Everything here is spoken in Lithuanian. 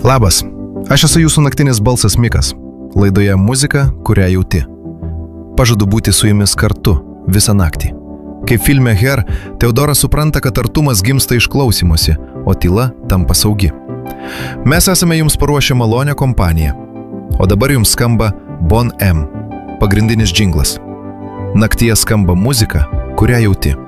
Labas, aš esu jūsų naktinis balsas Mikas, laidoje muzika, kurią jauti. Pažadu būti su jumis kartu visą naktį. Kaip filme Her, Teodoras supranta, kad artumas gimsta iš klausymosi, o tyla tampa saugi. Mes esame jums paruošę malonę kompaniją. O dabar jums skamba Bon M, pagrindinis džinglas. Naktyje skamba muzika, kurią jauti.